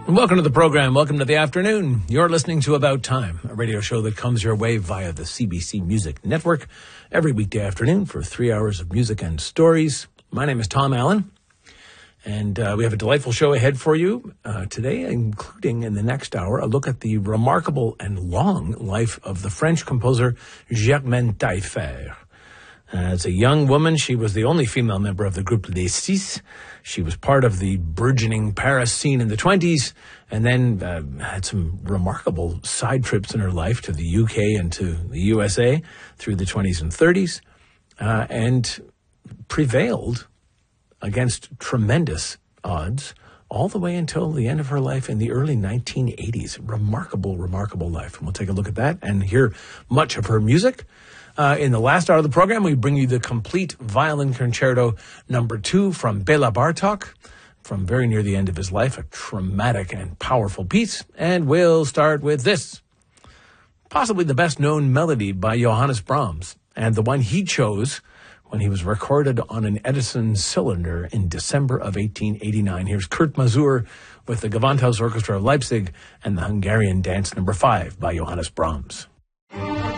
Welcome to the program. Welcome to the afternoon. You're listening to About Time, a radio show that comes your way via the CBC Music Network every weekday afternoon for 3 hours of music and stories. My name is Tom Allen, and we have a delightful show ahead for you today, including in the next hour a look at the remarkable and long life of the French composer Germaine Taillefer. As a young woman, she was the only female member of the group Les Six. She was part of the burgeoning Paris scene in the 1920s, and then had some remarkable side trips in her life to the UK and to the USA through the 1920s and 1930s, and prevailed against tremendous odds all the way until the end of her life in the early 1980s. Remarkable, remarkable life. And we'll take a look at that and hear much of her music. In the last hour of the program, we bring you the complete violin concerto number 2 from Bela Bartok, from very near the end of his life, a traumatic and powerful piece. And we'll start with this, possibly the best known melody by Johannes Brahms, and the one he chose when he was recorded on an Edison cylinder in December of 1889. Here's Kurt Masur with the Gewandhaus Orchestra of Leipzig and the Hungarian Dance number 5 by Johannes Brahms.